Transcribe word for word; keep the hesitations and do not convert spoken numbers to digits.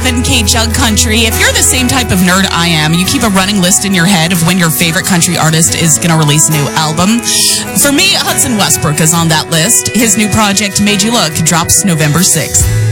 seven K Jug Country. If you're the same type of nerd I am, you keep a running list in your head of when your favorite country artist is going to release a new album. For me, Hudson Westbrook is on that list. His new project, Made You Look, drops November sixth.